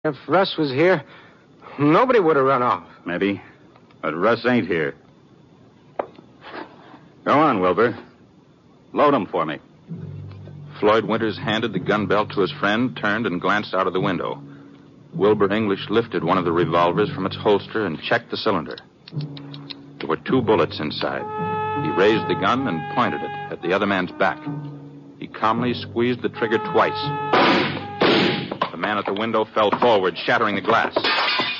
If Russ was here, nobody would have run off. Maybe. But Russ ain't here. Go on, Wilbur. Load him for me. Floyd Winters handed the gun belt to his friend, turned, and glanced out of the window. Wilbur English lifted one of the revolvers from its holster and checked the cylinder. There were 2 bullets inside. He raised the gun and pointed it at the other man's back. He calmly squeezed the trigger twice. The man at the window fell forward, shattering the glass.